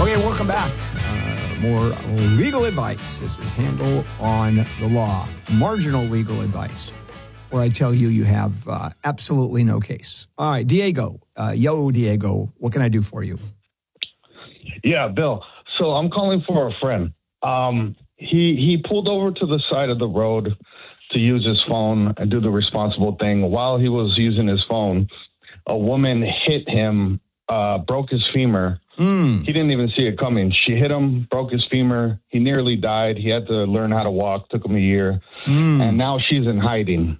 Okay, welcome back. More legal advice. This is Handle on the Law. Marginal legal advice, where I tell you have absolutely no case. All right, Diego. Diego, what can I do for you? Yeah, Bill. So I'm calling for a friend. He pulled over to the side of the road to use his phone and do the responsible thing. While he was using his phone, a woman hit him, broke his femur. He didn't even see it coming. She hit him, broke his femur. He nearly died. He had to learn how to walk. Took him a year. And now she's in hiding.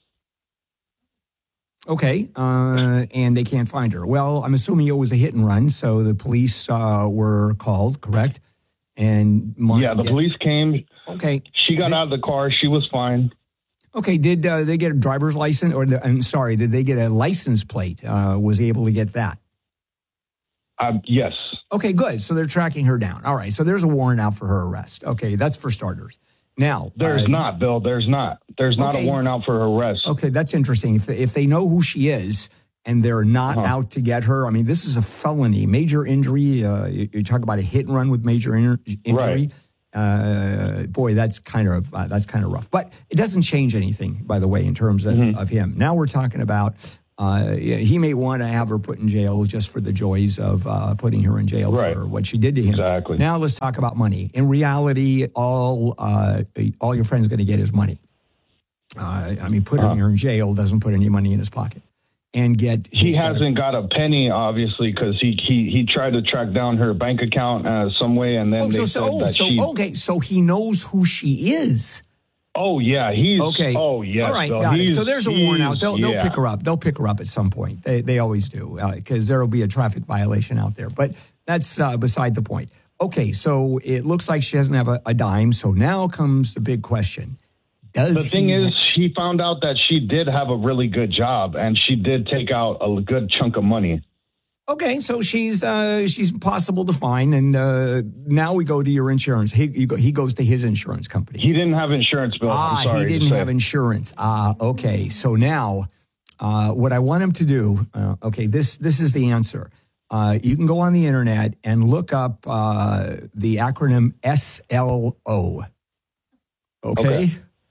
Okay, and they can't find her. Well, I'm assuming it was a hit and run, so the police were called, correct? And the police came. Okay. She got out of the car. She was fine. Okay, did they get a driver's license? Did they get a license plate? Was he able to get that? Yes. Okay, good. So they're tracking her down. All right, so there's a warrant out for her arrest. Okay, that's for starters. Now, there's not, Bill. There's not. There's not a warrant out for her arrest. Okay, that's interesting. If they know who she is and they're not out to get her, I mean, this is a felony, major injury. You talk about a hit and run with major injury. Right. Boy, that's kind of rough. But it doesn't change anything, by the way, in terms of him. Now we're talking about he may want to have her put in jail just for the joys of putting her in jail for what she did to him. Exactly. Now let's talk about money. In reality, all your friend's going to get is money. Putting her in jail doesn't put any money in his pocket. And he hasn't got a penny, obviously, because he tried to track down her bank account some way, and then so he knows who she is. Oh yeah, he's okay. Oh yeah, all right, got it. So there's a warrant out. They'll pick her up. They'll pick her up at some point. They always do, because there will be a traffic violation out there. But that's beside the point. Okay, so it looks like she doesn't have a dime. So now comes the big question. The thing is, he found out that she did have a really good job, and she did take out a good chunk of money. Okay, so she's possible to find, and now we go to your insurance. He goes to his insurance company. He didn't have insurance, Bill. I'm sorry he didn't have insurance. Okay, so now what I want him to do, this is the answer. You can go on the internet and look up the acronym SLO. Okay.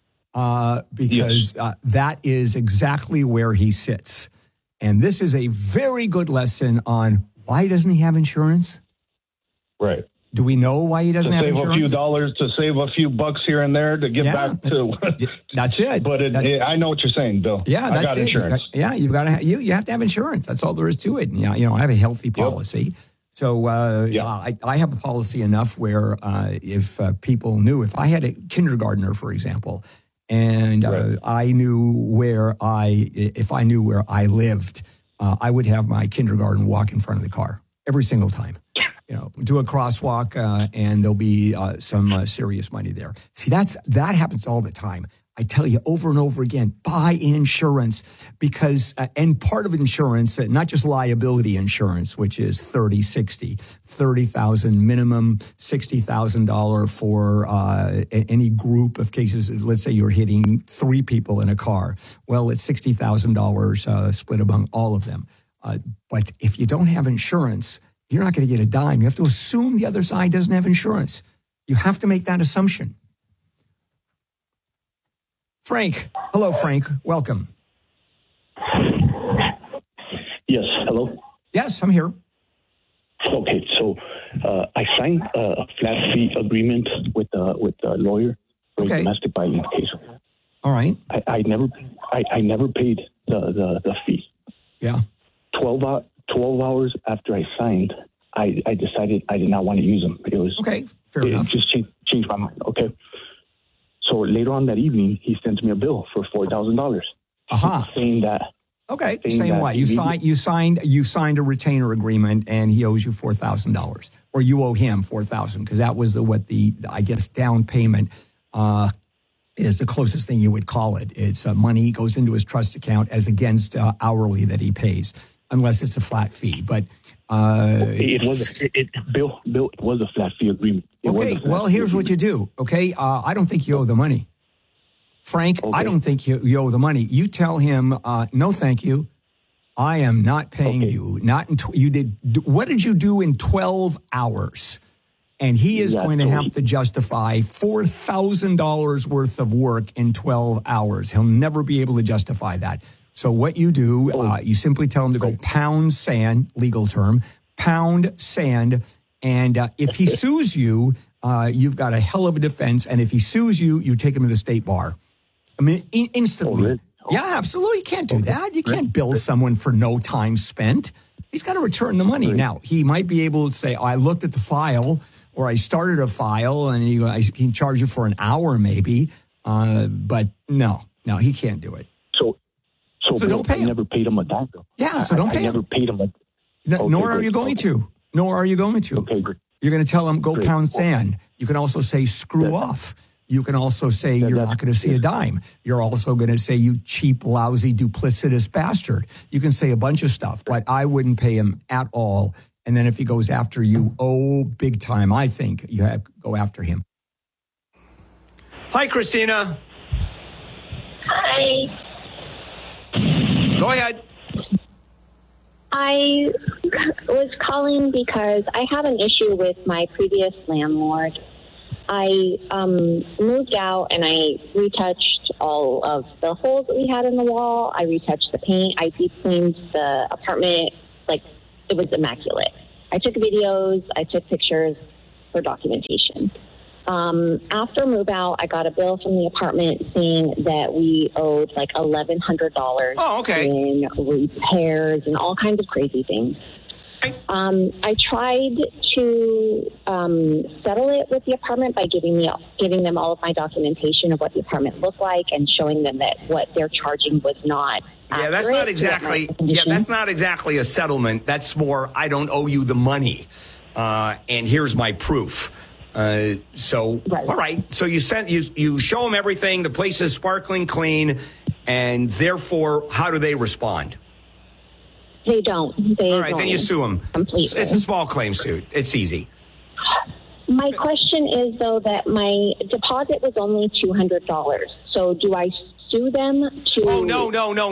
Because that is exactly where he sits. And this is a very good lesson on why doesn't he have insurance? Right. Do we know why he doesn't have insurance? To save a few dollars, to save a few bucks here and there to get back to. That's it. But I know what you're saying, Bill. Yeah, that's I got insurance. You have to have insurance. That's all there is to it. And, I have a healthy policy. Yep. So I have a policy enough where if people knew, if I had a kindergartner, for example, and I knew where if I knew where I lived, I would have my kindergarten walk in front of the car every single time. Do a crosswalk, and there'll be some serious money there. See, that happens all the time. I tell you over and over again, buy insurance because, and part of insurance, not just liability insurance, which is $30,000 minimum, $60,000 for any group of cases. Let's say you're hitting 3 people in a car. Well, it's $60,000 split among all of them. But if you don't have insurance, you're not going to get a dime. You have to assume the other side doesn't have insurance. You have to make that assumption. Frank. Hello, Frank. Welcome. Yes, hello? Yes, I'm here. Okay, so I signed a flat fee agreement with a lawyer for a domestic violence case. All right. I never paid the fee. Yeah. 12 hours after I signed, I decided I did not want to use them. It was fair enough. It just changed my mind. Okay. So later on that evening, he sends me a bill for $4,000, saying that. Okay, saying what? You signed a retainer agreement, and he owes you $4,000, or you owe him $4,000 because that was the down payment is the closest thing you would call it. It's money goes into his trust account as against hourly that he pays, unless it's a flat fee. But Bill, it was a flat fee agreement. Well, here's what you do. Okay, I don't think you owe the money, Frank. I don't think you owe the money. You tell him, no, thank you. I am not paying you. Not in you did. What did you do in 12 hours? And he is going to have to justify $4,000 worth of work in 12 hours. He'll never be able to justify that. So what you do, you simply tell him to go pound sand, legal term, pound sand. And if he sues you, you've got a hell of a defense. And if he sues you, you take him to the state bar. I mean, instantly. Really? Yeah, absolutely. You can't do that. You can't bill someone for no time spent. He's got to return the money. Now, he might be able to say, I looked at the file or I started a file and I can charge you for an hour maybe. But no, he can't do it. So don't pay him. I never paid him a dime, though. Yeah, so don't pay him. I never paid him Nor are you going to. Nor are you going to. Okay, great. You're going to tell him, go pound sand. You can also say, screw off. You can also say you're not going to see a dime. You're also going to say, you cheap, lousy, duplicitous bastard. You can say a bunch of stuff, but I wouldn't pay him at all. And then if he goes after you, big time, I think you have to go after him. Hi, Christina. Hi. Go ahead. I was calling because I have an issue with my previous landlord. I moved out and I retouched all of the holes that we had in the wall. I retouched the paint. I deep cleaned the apartment. Like, it was immaculate. I took videos. I took pictures for documentation. After move out, I got a bill from the apartment saying that we owed like $1,100 in repairs and all kinds of crazy things. I tried to settle it with the apartment by giving them all of my documentation of what the apartment looked like and showing them that what they're charging was not accurate. That's not exactly. That's not exactly a settlement. That's more, I don't owe you the money, and here's my proof. All right. So you show them everything. The place is sparkling clean, and therefore, how do they respond? They don't. All right, then you sue them. Completely. It's a small claim suit. It's easy. My question is, though, that my deposit was only $200. So do I sue them to... Oh, no.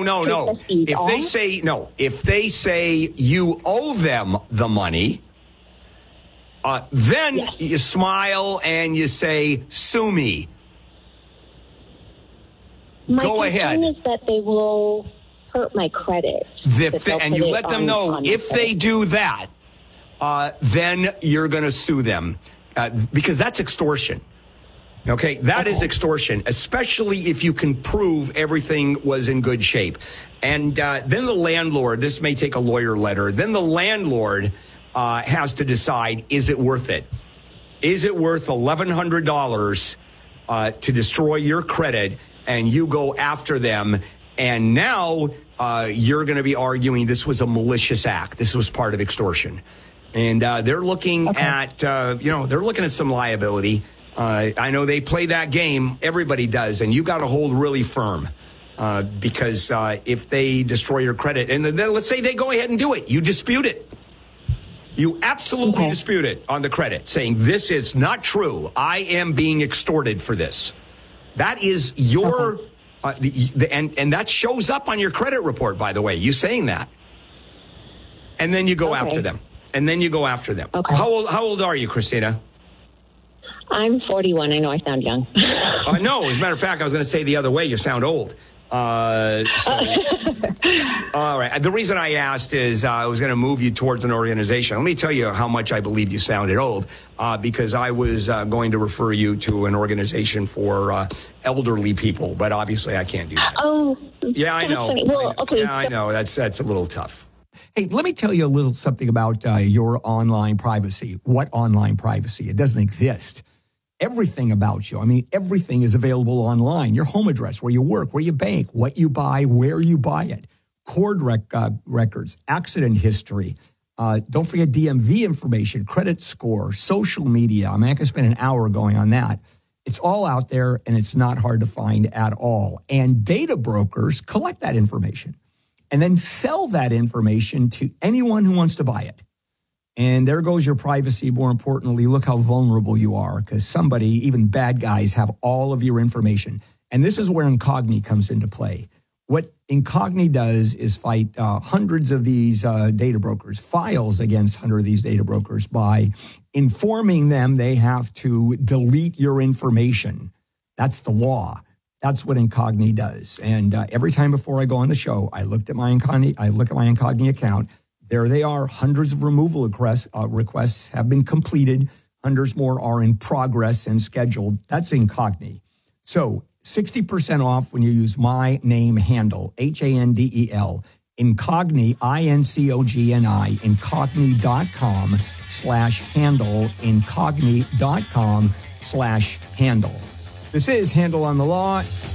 If they say you owe them the money, then you smile and you say, sue me. Go ahead. My concern is that they will hurt my credit. And you let them know if they do that, then you're going to sue them because that's extortion. Okay, that is extortion, especially if you can prove everything was in good shape. And then the landlord, this may take a lawyer letter, then the landlord has to decide, is it worth it? Is it worth $1,100 to destroy your credit and you go after them? And now you're going to be arguing this was a malicious act. This was part of extortion. And they're looking at, they're looking at some liability. I know they play that game. Everybody does. And you got to hold really firm because if they destroy your credit and then let's say they go ahead and do it, you dispute it. You absolutely dispute it on the credit, saying this is not true. I am being extorted for this. That is your... and that shows up on your credit report, by the way, you saying that. And then you go after them. Okay. How old are you, Christina? I'm 41. I know I sound young. No, as a matter of fact, I was going to say the other way. You sound old. All right. The reason I asked is I was going to move you towards an organization. Let me tell you how much I believe you sounded old because I was going to refer you to an organization for elderly people, but obviously I can't do that. Oh, yeah, I know. Well, okay. Yeah, I know. That's a little tough. Hey, let me tell you a little something about your online privacy. What online privacy? It doesn't exist. Everything about you. I mean, everything is available online. Your home address, where you work, where you bank, what you buy, where you buy it, cord records, accident history. Don't forget DMV information, credit score, social media. I mean, I could spend an hour going on that. It's all out there, and it's not hard to find at all. And data brokers collect that information and then sell that information to anyone who wants to buy it. And there goes your privacy. More importantly, look how vulnerable you are because somebody, even bad guys, have all of your information. And this is where Incogni comes into play. What Incogni does is fight hundreds of these data brokers, files against hundreds of these data brokers by informing them they have to delete your information. That's the law. That's what Incogni does. And every time before I go on the show, I look at my Incogni account. There they are. Hundreds of removal requests have been completed. Hundreds more are in progress and scheduled. That's Incogni. So 60% off when you use my name handle, HANDEL, Incogni, INCOGNI, Incogni.com/handle, Incogni.com/handle. This is Handle on the Law.